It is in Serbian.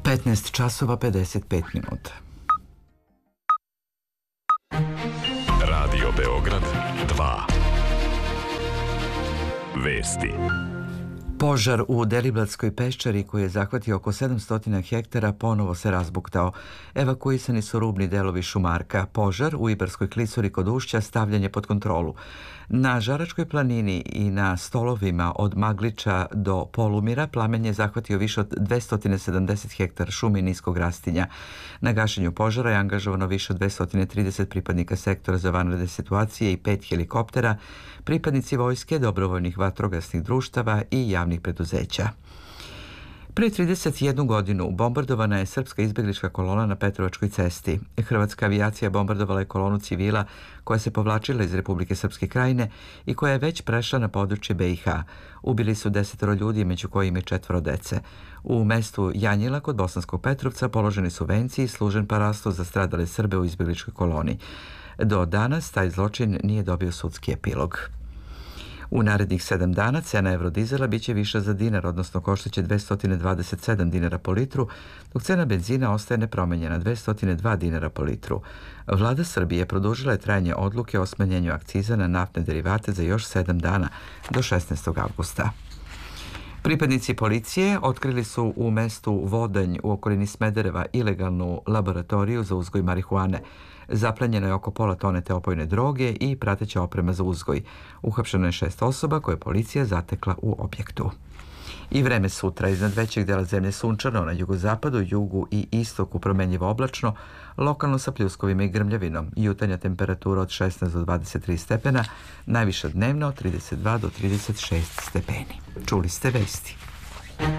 15 časova 55 minuta. Radio Beograd 2. Vesti. Požar u Deliblatskoj peščari koji je zahvatio oko 700 hektara ponovo se razbuktao. Evakuisani su rubni delovi šumarka. Požar u Ibarskoj klisuri kod Ušća stavljen je pod kontrolu. Na Žaračkoj planini i na stolovima od Magliča do Polumira plamen je zahvatio više od 270 hektara šume i niskog rastinja. Na gašenju požara je angažovano više od 230 pripadnika sektora za vanredne situacije i 5 helikoptera, pripadnici vojske, dobrovoljnih vatrogasnih društava i javnih preduzeća. Pre 31 godinu bombardovana je srpska izbeglička kolona na Petrovačkoj cesti. Hrvatska avijacija bombardovala je kolonu civila koja se povlačila iz Republike Srpske Krajine i koja je već prešla na područje BiH. Ubili su 10 ljudi, među kojima i 4 dece. U mestu Janjila kod Bosanskog Petrovca položeni su venci i služen parasto za stradale Srbe u izbegličkoj koloni. Do danas taj zločin nije dobio sudski epilog. U narednih 7 dana cena eurodizela biće viša za dinar, odnosno koštaće 227 dinara po litru, dok cena benzina ostaje nepromenjena 202 dinara po litru. Vlada Srbije produžila je trajanje odluke o smanjenju akciza na naftne derivate za još 7 dana do 16. avgusta. Pripadnici policije otkrili su u mestu Vodanj u okolini Smedereva ilegalnu laboratoriju za uzgoj marihuane. Zaplenjeno je oko pola tone te opojne droge i prateća oprema za uzgoj. Uhapšeno je 6 osoba koje je policija zatekla u objektu. I vreme sutra. Iznad većeg dela zemlje sunčano, na jugozapadu, jugu i istoku promenljivo oblačno, lokalno sa pljuskovima i grmljavinom. Jutarnja temperatura od 16 do 23 stepena, najviša dnevno od 32 do 36 stepeni. Čuli ste vesti.